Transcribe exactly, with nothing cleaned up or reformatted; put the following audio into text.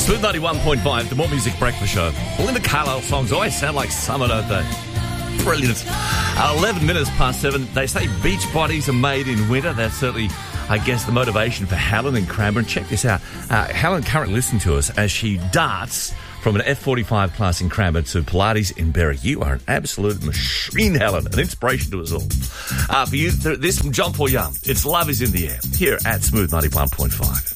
Smooth ninety-one point five, the More Music Breakfast Show. Belinda Carlisle songs always sound like summer, don't they? Brilliant. Uh, eleven minutes past seven. They say beach bodies are made in winter. That's certainly, I guess, the motivation for Helen in Cranbourne. Check this out. Uh, Helen currently listening to us as she darts from an F forty-five class in Cranbourne to Pilates in Berwick. You are an absolute machine, Helen. An inspiration to us all. Uh, for you, th- this from John Paul Young. It's Love is in the Air here at Smooth ninety-one point five.